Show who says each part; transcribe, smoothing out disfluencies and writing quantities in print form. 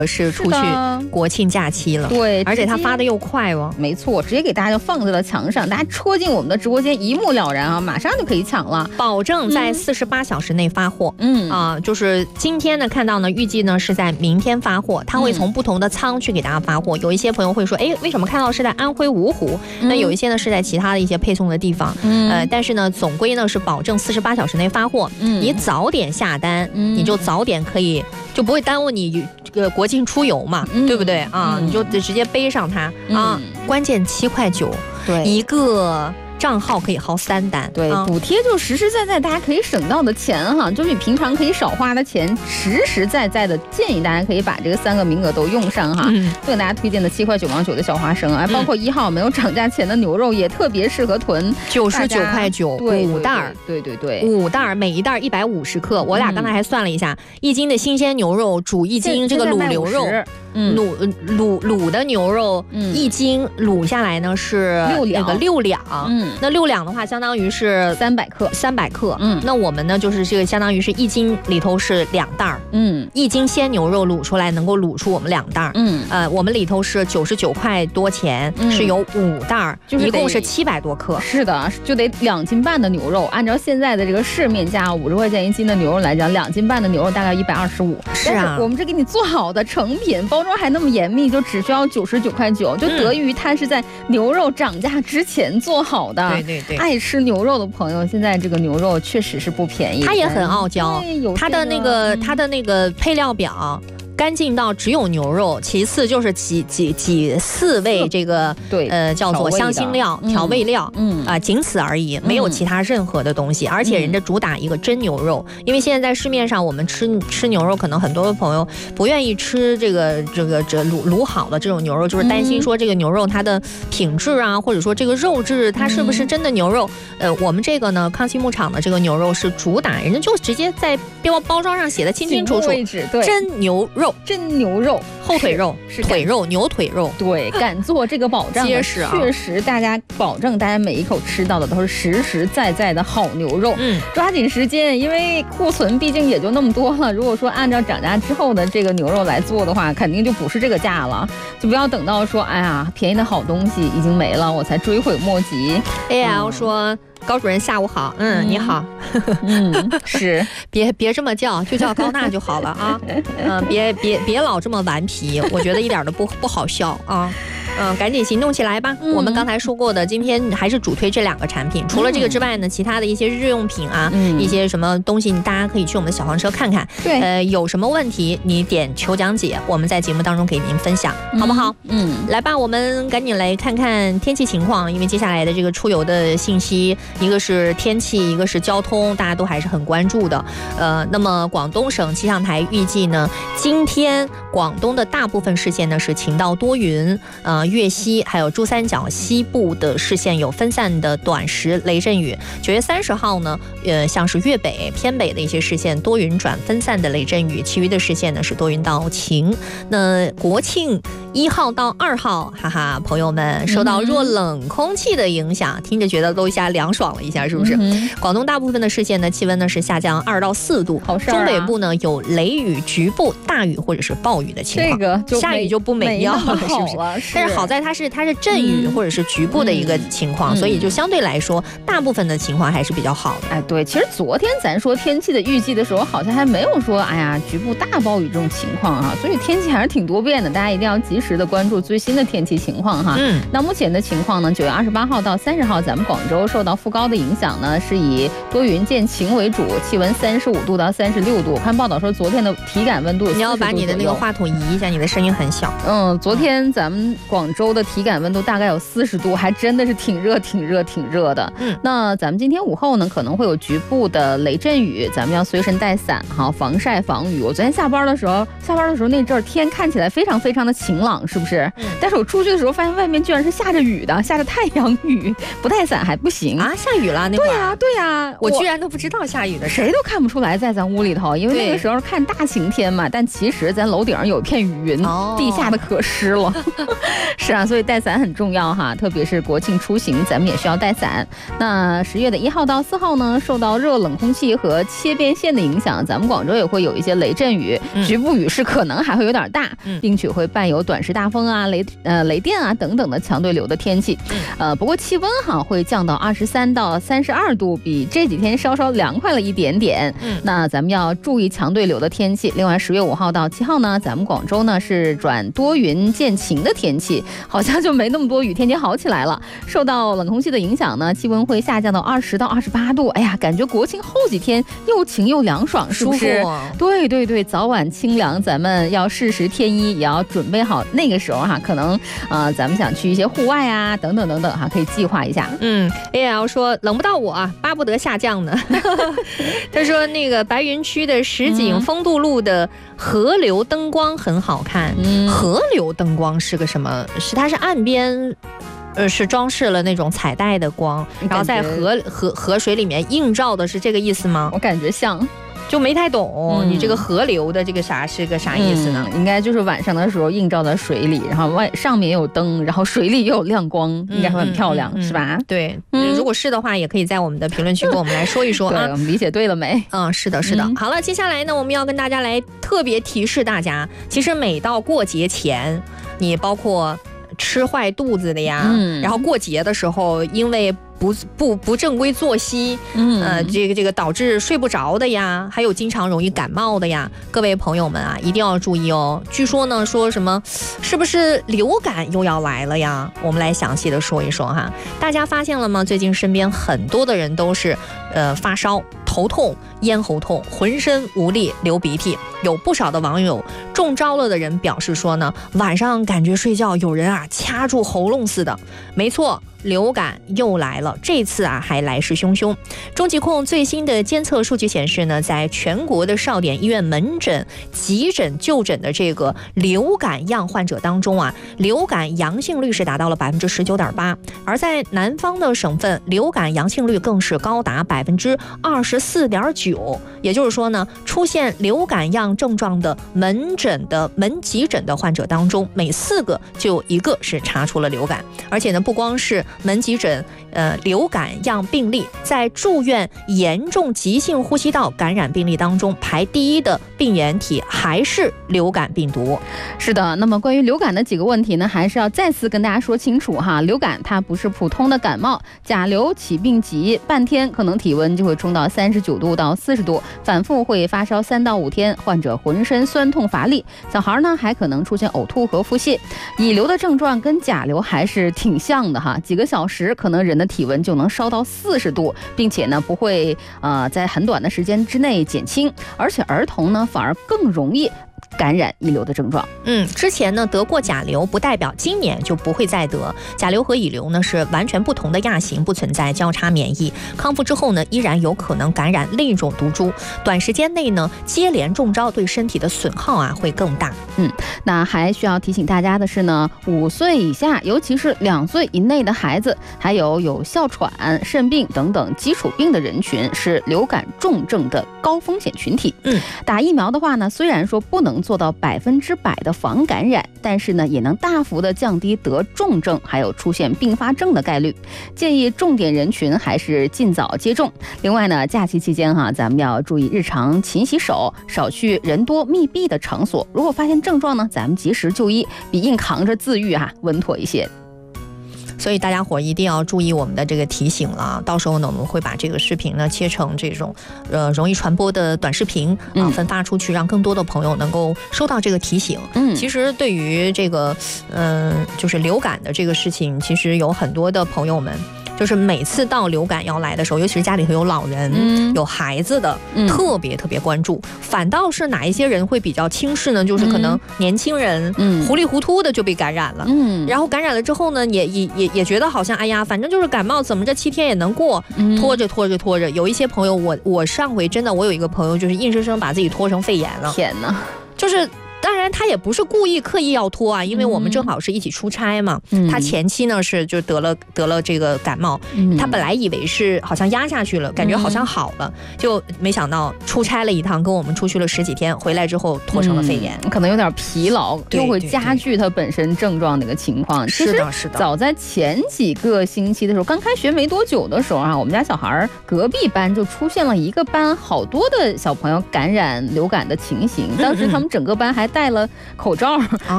Speaker 1: 是出去国庆假期了，
Speaker 2: 对，
Speaker 1: 而且他发的又快哦，
Speaker 2: 没错，直接给大家就放在了墙上，大家戳进我们的直播间一目了然啊，马上就可以抢了，
Speaker 1: 保证在48小时内发货。就是今天呢看到呢，预计呢是在明天发货，他会从不同的仓去给大家发货。有一些朋友会说，哎，为什么看到是在安徽芜湖？那有一些呢是在其他的一些配送的地方。但是呢，总归呢是保证48小时内发货。你早点下单，你就早点可以，就不会耽误你这个国庆出游嘛，对不对啊？你就直接背上它啊。关键7.9块，
Speaker 2: 对，
Speaker 1: 一个账号可以薅3单，
Speaker 2: 对，补贴就实实在在大家可以省到的钱哈，就是你平常可以少花的钱，实实在在的建议大家可以把这个3个名额都用上哈。就给大家推荐的7.9毛9的小花生啊，包括1号没有涨价前的牛肉也特别适合囤
Speaker 1: ，99.9块5袋，
Speaker 2: 对
Speaker 1: ，5袋，每一袋150克。我俩刚才还算了一下，1斤的新鲜牛肉煮1斤这个卤牛肉。卤的牛肉1斤卤下来呢是那个6两，那6两的话相当于是300克，那我们呢就是这个相当于是1斤里头是2袋，1斤鲜牛肉卤出来能够卤出我们2袋，我们里头是99块多钱，是有5袋，一共是700多克，
Speaker 2: 是的，就得2斤半的牛肉，按照现在的这个市面价50块钱1斤的牛肉来讲，2斤半的牛肉大概125，
Speaker 1: 是啊，
Speaker 2: 我们这给你做好的成品，包装还那么严密，就只需要99.9块，就得益于它是在牛肉涨价之前做好的。
Speaker 1: 对，
Speaker 2: 爱吃牛肉的朋友，现在这个牛肉确实是不便宜，
Speaker 1: 它也很傲娇，它的那个配料表。干净到只有牛肉，其次就是几4味这个叫做香辛料、调味料，仅此而已，没有其他任何的东西。而且人家主打一个真牛肉，因为现在在市面上我们吃牛肉，可能很多的朋友不愿意吃这卤好的这种牛肉，就是担心说这个牛肉它的品质啊，或者说这个肉质它是不是真的牛肉。我们这个呢，康熙牧场的这个牛肉是主打，人家就直接在包装上写的清清楚楚，真牛肉。
Speaker 2: 真牛肉，
Speaker 1: 后腿肉是腿肉，牛腿肉，
Speaker 2: 对，敢做这个保障，
Speaker 1: 结实啊，
Speaker 2: 确实，大家保证大家每一口吃到的都是实实在在的好牛肉。抓紧时间，因为库存毕竟也就那么多了。如果说按照涨价之后的这个牛肉来做的话，肯定就不是这个价了。就不要等到说，哎呀，便宜的好东西已经没了，我才追悔莫及。
Speaker 1: AL 说。高主任下午好，你好，
Speaker 2: 是，
Speaker 1: 别这么叫，就叫高娜就好了啊，别老这么顽皮，我觉得一点都不好笑啊。赶紧行动起来吧！我们刚才说过的，今天还是主推这2个产品。除了这个之外呢，其他的一些日用品啊，一些什么东西，大家可以去我们的小黄车看看。
Speaker 2: 对，
Speaker 1: 有什么问题你点求讲解，我们在节目当中给您分享，好不好？来吧，我们赶紧来看看天气情况，因为接下来的这个出游的信息，一个是天气，一个是交通，大家都还是很关注的。那么广东省气象台预计呢，今天广东的大部分市县呢是晴到多云，粤西还有珠三角西部的市县有分散的短时雷阵雨。9月30号呢，像是粤北偏北的一些市县多云转分散的雷阵雨，其余的市县呢是多云到晴。那国庆1号到2号，哈哈，朋友们受到弱冷空气的影响，听着觉得都一下凉爽了一下，是不是？广东大部分的市县呢，气温呢是下降2到4度，中北部呢有雷雨、局部大雨或者是暴雨的情况。
Speaker 2: 这个
Speaker 1: 下雨就不美妙了，是不是？但是好在它是阵雨或者是局部的一个情况，所以就相对来说，大部分的情况还是比较好的。
Speaker 2: 哎，对，其实昨天咱说天气的预计的时候，好像还没有说哎呀局部大暴雨这种情况啊，所以天气还是挺多变的，大家一定要及时的关注最新的天气情况哈。那目前的情况呢，9月28号到30号，咱们广州受到副高的影响呢，是以多云见晴为主，气温35度到36度。我看报道说昨天的体感温度，
Speaker 1: 你要把你的那个话筒移一下，你的声音很小。
Speaker 2: 昨天咱们广州的体感温度大概有40度，还真的是挺热的。那咱们今天午后呢，可能会有局部的雷阵雨，咱们要随身带伞，好防晒防雨。我昨天下班的时候那阵儿天看起来非常非常的晴朗。 朗，是不是？但是我出去的时候发现外面居然是下着雨的，下着太阳雨，不带伞还不行
Speaker 1: 啊！下雨了那会
Speaker 2: 儿？对呀，
Speaker 1: 我居然都不知道下雨的事，
Speaker 2: 谁都看不出来在咱屋里头，因为那个时候看大晴天嘛。但其实咱楼顶上有一片雨云，地下的可湿了。是啊，所以带伞很重要哈，特别是国庆出行，咱们也需要带伞。那10月的1号到4号呢，受到热冷空气和切变线的影响，咱们广州也会有一些雷阵雨，局部雨势可能还会有点大，并且会伴有短时大风啊、雷电啊等等的强对流的天气。不过气温会降到23到32度，比这几天稍稍凉快了一点点。那咱们要注意强对流的天气。另外10月5号到7号呢，咱们广州呢是转多云见晴的天气，好像就没那么多雨，天气好起来了。受到冷空气的影响呢，气温会下降到20到28度。哎呀，感觉国庆后几天又晴又凉爽，是不是？对对对，早晚清凉，咱们要适时添衣，也要准备好那个时候可能咱们想去一些户外啊，等等等等可以计划一下。
Speaker 1: AL 说冷不到我啊，巴不得下降呢。他说那个白云区的石井丰度路的河流灯光很好看。河流灯光是个什么？它是岸边。是装饰了那种彩带的光，然后在河水里面映照的，是这个意思吗？
Speaker 2: 我感觉像。
Speaker 1: 就没太懂，你这个河流的这个是个啥意思呢？
Speaker 2: 应该就是晚上的时候映照在水里，然后上面有灯，然后水里又有亮光，应该会很漂亮，是吧？
Speaker 1: 对，如果是的话，也可以在我们的评论区跟我们来说一说啊。
Speaker 2: 对，我们理解对了没？
Speaker 1: 是的，是的。好了，接下来呢，我们要跟大家来特别提示大家，其实每到过节前，你包括吃坏肚子的呀，然后过节的时候因为不正规作息，这个导致睡不着的呀，还有经常容易感冒的呀，各位朋友们啊，一定要注意哦。据说呢，说什么是不是流感又要来了呀？我们来详细的说一说哈。大家发现了吗？最近身边很多的人都是发烧、头痛、咽喉痛、浑身无力、流鼻涕。有不少的网友中招了的人表示说呢，晚上感觉睡觉有人掐住喉咙似的。没错。流感又来了，这次还来势汹汹。中疾控最新的监测数据显示呢，在全国的少点医院门诊、急诊就诊的这个流感样患者当中流感阳性率是达到了19.8%，而在南方的省份，流感阳性率更是高达24.9%。也就是说呢，出现流感样症状的门急诊的患者当中，每4个就有1个是查出了流感。而且呢，不光是门急诊流感样病例，在住院严重急性呼吸道感染病例当中，排第1的病原体还是流感病毒。
Speaker 2: 是的，那么关于流感的几个问题呢，还是要再次跟大家说清楚哈。流感它不是普通的感冒，甲流起病急，半天可能体温就会冲到39度到40度，反复会发烧3到5天，患者浑身酸痛乏力，小孩呢还可能出现呕吐和腹泻。乙流的症状跟甲流还是挺像的哈，几个小时可能人的体温就能烧到40度，并且呢不会在很短的时间之内减轻，而且儿童呢反而更容易感染乙流的症状。
Speaker 1: 之前呢得过甲流不代表今年就不会再得。甲流和乙流呢是完全不同的亚型，不存在交叉免疫，康复之后呢依然有可能感染另一种毒株，短时间内呢接连中招对身体的损耗会更大。
Speaker 2: 那还需要提醒大家的是呢，5岁以下，尤其是2岁以内的孩子，还有哮喘、肾病等等基础病的人群，是流感重症的高风险群体。打疫苗的话呢，虽然说不能做到100%的防感染，但是呢也能大幅的降低得重症还有出现并发症的概率。建议重点人群还是尽早接种。另外呢，假期期间咱们要注意日常勤洗手，少去人多密闭的场所。如果发现症状呢，咱们及时就医，比硬扛着自愈稳妥一些。
Speaker 1: 所以大家伙一定要注意我们的这个提醒了，到时候呢我们会把这个视频呢切成这种容易传播的短视频分发出去，让更多的朋友能够收到这个提醒。其实对于这个就是流感的这个事情，其实有很多的朋友们就是每次到流感要来的时候，尤其是家里头有老人、有孩子的，特别关注。反倒是哪一些人会比较轻视呢？就是可能年轻人糊里糊涂的就被感染了，然后感染了之后呢，也觉得好像哎呀，反正就是感冒，怎么这7天也能过，拖着。有一些朋友，我上回真的，我有一个朋友就是硬生生把自己拖成肺炎了。
Speaker 2: 天哪！
Speaker 1: 就是当然他也不是故意刻意要拖啊，因为我们正好是一起出差嘛。他前期呢是就得了这个感冒，他本来以为是好像压下去了，感觉好像好了，就没想到出差了一趟，跟我们出去了10几天，回来之后拖成了肺炎，
Speaker 2: 可能有点疲劳，又会加剧他本身症状的一个情况。
Speaker 1: 是的，是的。
Speaker 2: 早在前几个星期的时候，刚开学没多久的时候啊，我们家小孩隔壁班就出现了一个班好多的小朋友感染流感的情形。当时他们整个班还戴了口罩，